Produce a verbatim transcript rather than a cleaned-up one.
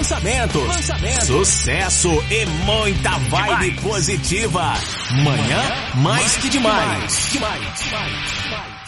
lançamentos, lançamentos, sucesso e muita vibe demais. Positiva. Manhã mais que demais. demais, demais, demais.